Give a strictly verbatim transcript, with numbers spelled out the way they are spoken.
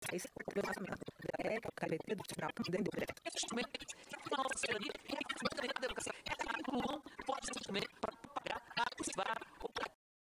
esse é o lançamento é o carreteiro do tribunal dentro do instrumento que a nossa cidadania é que a democracia é um pode ser instrumento para pagar a